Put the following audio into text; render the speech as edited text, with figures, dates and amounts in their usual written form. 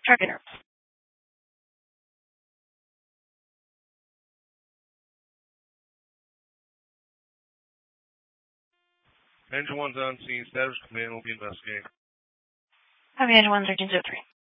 Target. Engine 1's on scene. Status command will be investigating. Copy, Engine 1, 1303.